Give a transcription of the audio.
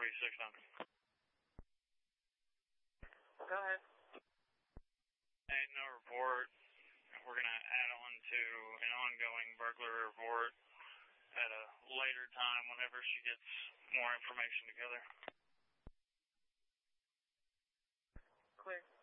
46 Duncan. Go ahead. Ain't no report. We're going to add on to an ongoing burglary report at a later time whenever she gets more information together. Clear.